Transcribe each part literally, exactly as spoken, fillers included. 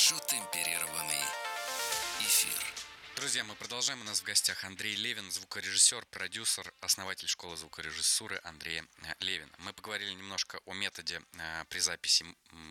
Хорошо темперированный эфир. Друзья, мы продолжаем. У нас в гостях Андрей Левин, звукорежиссер, продюсер, основатель школы звукорежиссуры Андрей Левин. Мы поговорили немножко о методе при записи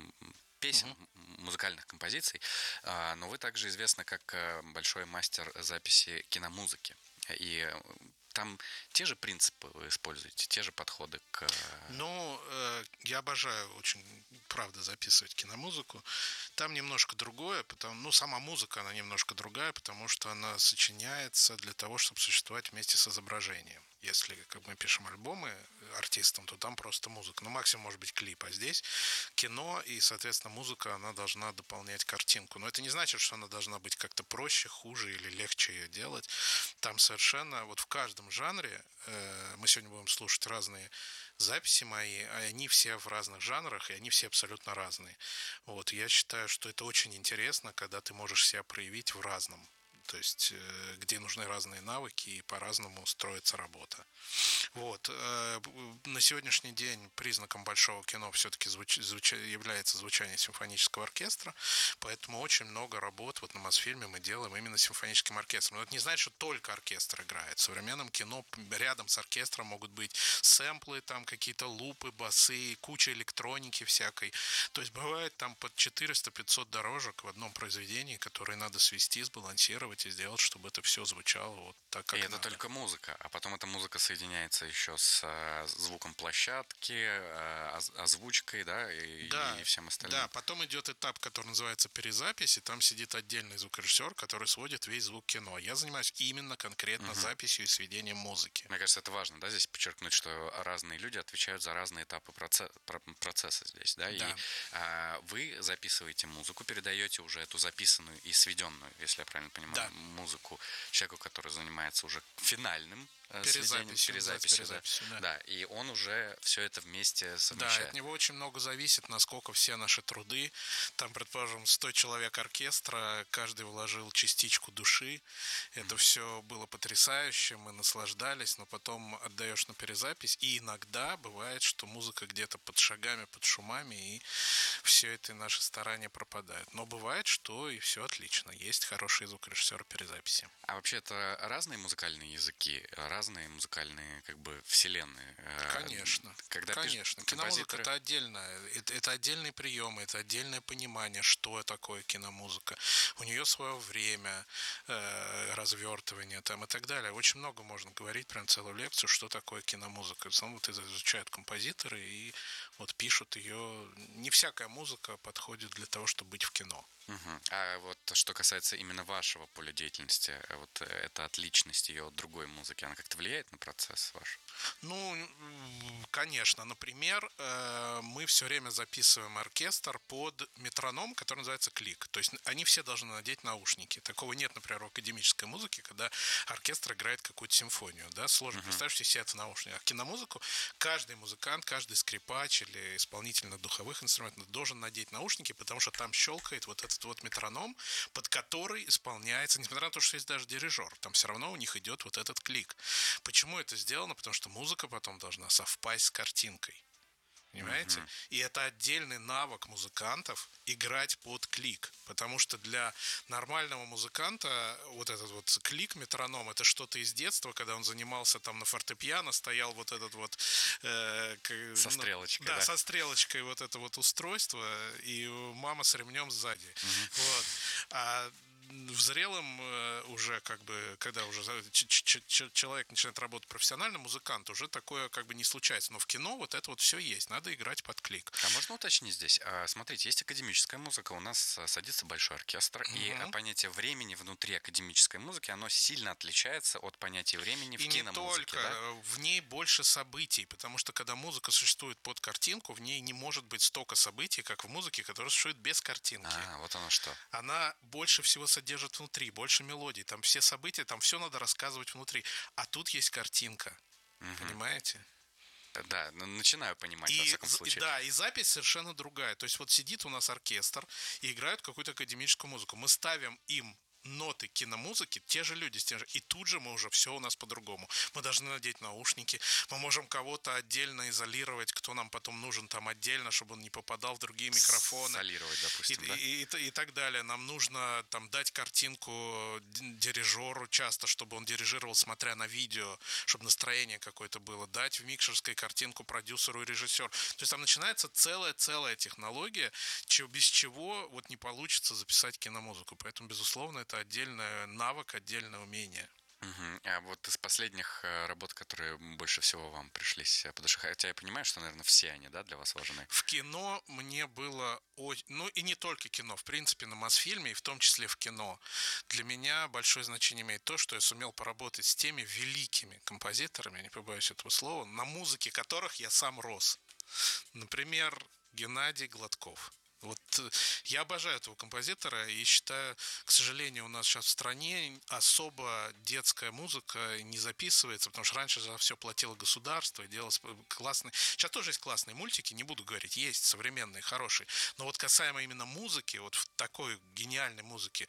песен, uh-huh. музыкальных композиций, но вы также известны как большой мастер записи киномузыки. И там те же принципы вы используете, те же подходы к... Ну, э, я обожаю очень, правда, записывать киномузыку. Там немножко другое, потому, ну, сама музыка, она немножко другая, потому что она сочиняется для того, чтобы существовать вместе с изображением. Если, как мы пишем альбомы артистам, то там просто музыка. Ну, максимум может быть клип, а здесь кино, и, соответственно, музыка, она должна дополнять картинку. Но это не значит, что она должна быть как-то проще, хуже или легче ее делать. Там совершенно, вот в каждом жанре, э, мы сегодня будем слушать разные записи мои, а они все в разных жанрах, и они все абсолютно разные. Вот, я считаю, что это очень интересно, когда ты можешь себя проявить в разном. То есть, где нужны разные навыки, и по-разному строится работа. Вот. На сегодняшний день признаком большого кино все-таки звуч... Звуч... является звучание симфонического оркестра, поэтому очень много работ вот на Мосфильме мы делаем именно с симфоническим оркестром. Но это не значит, что только оркестр играет. В современном кино рядом с оркестром могут быть сэмплы, там какие-то лупы, басы, куча электроники всякой. То есть бывает там под четыреста-пятьсот дорожек в одном произведении, которые надо свести, сбалансировать и сделать, чтобы это все звучало вот так, как и надо. Это только музыка, а потом эта музыка соединяется еще с э, звуком площадки, э, озвучкой, да, и, да, и всем остальным. Да, потом идет этап, который называется перезапись, и там сидит отдельный звукорежиссер, который сводит весь звук кино. Я занимаюсь именно конкретно угу. записью и сведением музыки. Мне кажется, это важно, да, здесь подчеркнуть, что разные люди отвечают за разные этапы процесса, процесса здесь, да, да. И э, вы записываете музыку, передаете уже эту записанную и сведенную, если я правильно понимаю, да. музыку человеку, который занимается уже финальным перезаписью, перезаписью, перезаписью да. Да. да, и он уже все это вместе совмещает. Да, от него очень много зависит, насколько все наши труды, там, предположим, сто человек оркестра, каждый вложил частичку души, это mm-hmm. все было потрясающе, мы наслаждались, но потом отдаешь на перезапись, и иногда бывает, что музыка где-то под шагами, под шумами, и все это наши старания пропадают. Но бывает, что и все отлично, есть хороший звукорежиссер перезаписи. А вообще это разные музыкальные языки, разные музыкальные как бы вселенные? Конечно, Когда конечно. Киномузыка композиторы... это отдельно, это, это отдельный прием, это отдельное понимание, что такое киномузыка. У нее свое время, э, развертывание там и так далее. Очень много можно говорить, прям целую лекцию, что такое киномузыка. В основном вот изучают композиторы и вот пишут ее. Не всякая музыка подходит для того, чтобы быть в кино. Угу. А вот что касается именно вашего поля деятельности, вот это от личности ее от другой музыки, она как-то влияет на процесс ваш? Ну, конечно. Например, мы все время записываем оркестр под метроном, который называется клик. То есть они все должны надеть наушники. Такого нет, например, в академической музыке, когда оркестр играет какую-то симфонию. Да? Сложно uh-huh. представить, что все это в наушниках. А киномузыку каждый музыкант, каждый скрипач или исполнитель на духовых инструментах должен надеть наушники, потому что там щелкает вот этот вот метроном, под который исполняется, несмотря на то, что есть даже дирижер, там все равно у них идет вот этот клик. Почему это сделано? Потому что музыка потом должна совпасть с картинкой. Понимаете? Mm-hmm. И это отдельный навык музыкантов играть под клик. Потому что для нормального музыканта вот этот вот клик, метроном, это что-то из детства, когда он занимался там на фортепиано, стоял вот этот вот... Э, со ну, стрелочкой, да, да? со стрелочкой вот это вот устройство, и мама с ремнем сзади. Mm-hmm. Вот. А в зрелом уже, как бы, когда уже человек начинает работать профессионально, музыкант, уже такое как бы не случается. Но в кино вот это вот все есть. Надо играть под клик. А можно уточнить здесь? Смотрите, есть академическая музыка, у нас садится большой оркестр, mm-hmm. и понятие времени внутри академической музыки, оно сильно отличается от понятия времени в и киномузыке. Не только. Да? В ней больше событий, потому что когда музыка существует под картинку, в ней не может быть столько событий, как в музыке, которая существует без картинки. А, вот оно что. Она больше всего содержит внутри, больше мелодий. Там все события, там все надо рассказывать внутри. А тут есть картинка. Угу. Понимаете? Да, начинаю понимать, и, во всяком случае. Да, и запись совершенно другая. То есть вот сидит у нас оркестр и играют какую-то академическую музыку. Мы ставим им ноты киномузыки, те же люди, те же, и тут же мы уже все у нас по-другому. Мы должны надеть наушники, мы можем кого-то отдельно изолировать, кто нам потом нужен там отдельно, чтобы он не попадал в другие микрофоны. Солировать, допустим, и, да? И, и, и так далее. Нам нужно там дать картинку дирижеру часто, чтобы он дирижировал, смотря на видео, чтобы настроение какое-то было. Дать в микшерской картинку продюсеру и режиссеру. То есть там начинается целая-целая технология, без чего вот не получится записать киномузыку. Поэтому, безусловно, это отдельный навык, отдельное умение. Угу. А вот из последних работ, которые больше всего вам пришлись по душе, хотя я понимаю, что, наверное, все они, да, для вас важны. В кино мне было очень... Ну, и не только кино, в принципе, на Мосфильме, и в том числе в кино. Для меня большое значение имеет то, что я сумел поработать с теми великими композиторами, я не побоюсь этого слова, на музыке которых я сам рос. Например, Геннадий Гладков. Вот я обожаю этого композитора и считаю, к сожалению, у нас сейчас в стране особо детская музыка не записывается, потому что раньше за все платило государство и делалось классные... Сейчас тоже есть классные мультики, не буду говорить, есть современные, хорошие. Но вот касаемо именно музыки, вот в такой гениальной музыке,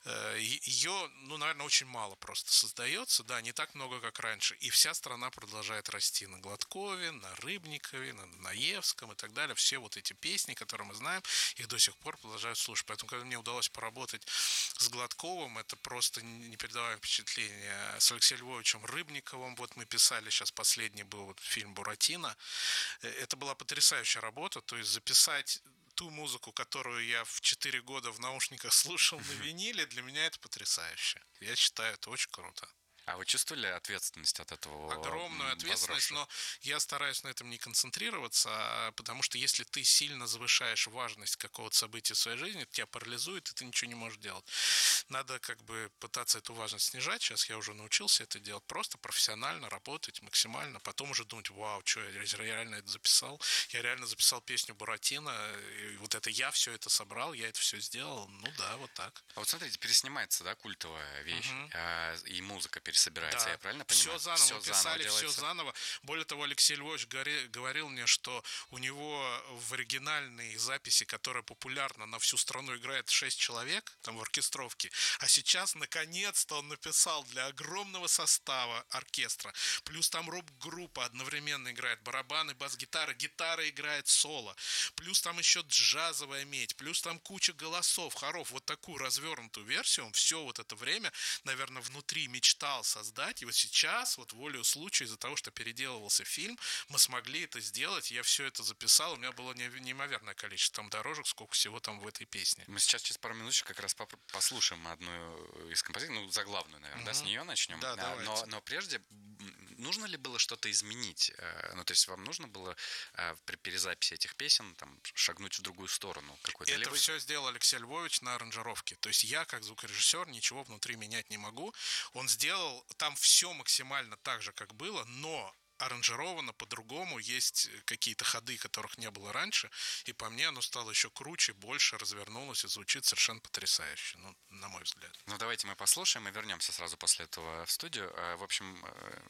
ее, ну, наверное, очень мало просто создается, да, не так много, как раньше. И вся страна продолжает расти на Гладкове, на Рыбникове, на Наевском и так далее. Все вот эти песни, которые мы знаем, их до сих пор продолжают слушать. Поэтому, когда мне удалось поработать с Гладковым, это просто непередаваемое впечатление. С Алексеем Львовичем Рыбниковым, вот мы писали, сейчас последний был вот фильм «Буратино». Это была потрясающая работа, то есть записать ту музыку, которую я в четыре года в наушниках слушал на виниле, для меня это потрясающе. Я считаю, это очень круто. А вы чувствовали ответственность от этого? Огромную ответственность, но я стараюсь на этом не концентрироваться, потому что если ты сильно завышаешь важность какого-то события в своей жизни, это тебя парализует, и ты ничего не можешь делать. Надо как бы пытаться эту важность снижать. Сейчас я уже научился это делать. Просто профессионально работать максимально. Потом уже думать, вау, что я реально это записал. Я реально записал песню «Буратино». И вот это я все это собрал, я это все сделал. Ну да, вот так. А вот смотрите, переснимается, да, культовая вещь, угу. а, и музыка переснимается. Собирается, да. я правильно понимаю? Все заново все писали, заново все заново. Более того, Алексей Львович говорил мне, что у него в оригинальной записи, которая популярна на всю страну, играет шесть человек, там в оркестровке, а сейчас, наконец-то, он написал для огромного состава оркестра, плюс там рок-группа одновременно играет, барабаны, бас-гитара, гитара играет соло, плюс там еще джазовая медь, плюс там куча голосов, хоров, вот такую развернутую версию, он все вот это время, наверное, внутри мечтал создать, и вот сейчас, вот волею случая, из-за того, что переделывался фильм, мы смогли это сделать, я все это записал, у меня было неимоверное количество там дорожек, сколько всего там в этой песне. Мы сейчас через пару минуточек как раз послушаем одну из композиций, ну, заглавную, наверное, угу. да, с нее начнем. Да, а, но, но прежде, нужно ли было что-то изменить? Ну, то есть вам нужно было при перезаписи этих песен там шагнуть в другую сторону какой-то? Это Либо... все сделал Алексей Львович на аранжировке. То есть я, как звукорежиссер, ничего внутри менять не могу. Он сделал там все максимально так же, как было, но аранжировано по-другому, есть какие-то ходы, которых не было раньше, и по мне оно стало еще круче, больше развернулось и звучит совершенно потрясающе, ну, на мой взгляд. Ну, давайте мы послушаем и вернемся сразу после этого в студию. В общем,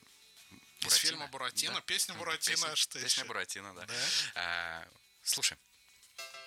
Буратино. Из фильма «Буратино», да? Песня «Буратино». Песня, песня «Буратино», да. да? А, слушаем.